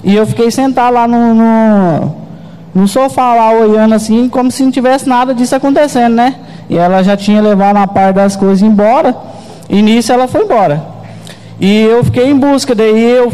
E eu fiquei sentado lá no sofá, lá olhando assim, como se não tivesse nada disso acontecendo, né? E ela já tinha levado uma parte das coisas embora, e nisso ela foi embora. E eu fiquei em busca, daí eu